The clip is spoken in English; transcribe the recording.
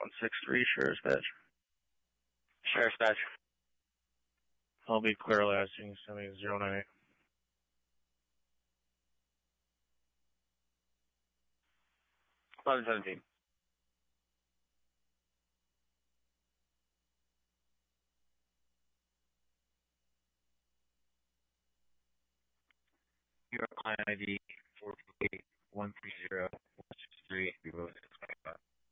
163, sure dispatch. Sure dispatch. I'll be clear last. You can send me 098. $11.17. Your client ID 428-130-163.